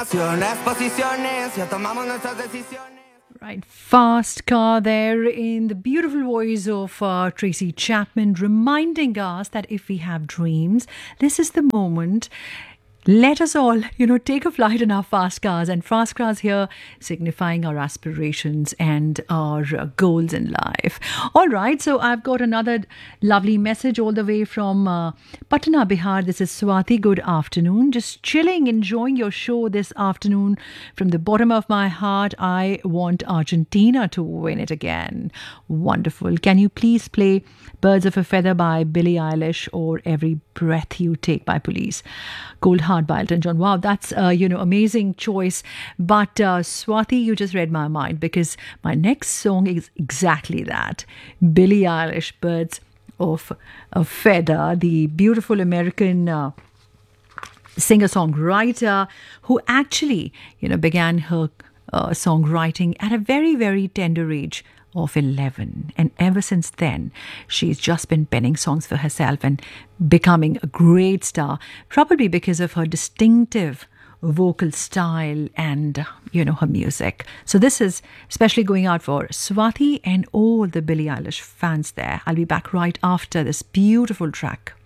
combinaciones, posiciones, ya tomamos nuestras decisiones. Right, Fast Car there in the beautiful voice of Tracy Chapman, reminding us that if we have dreams, this is the moment. Let us all, take a flight in our fast cars, and fast cars here signifying our aspirations and our goals in life. All right, so I've got another lovely message all the way from Patna, Bihar. This is Swati. Good afternoon. Just chilling, enjoying your show this afternoon. From the bottom of my heart, I want Argentina to win it again. Wonderful. Can you please play Birds of a Feather by Billie Eilish or Every Breath You Take by Police? Cold Heart by Elton John. Wow, that's amazing choice. But Swati, you just read my mind, because my next song is exactly that. Billie Eilish, Birds of a Feather, the beautiful American singer-songwriter who actually, began her songwriting at a very, very tender age of 11, and ever since then she's just been penning songs for herself and becoming a great star, probably because of her distinctive vocal style and her music. So this is especially going out for Swati and all the Billie Eilish fans there. I'll be back right after this beautiful track.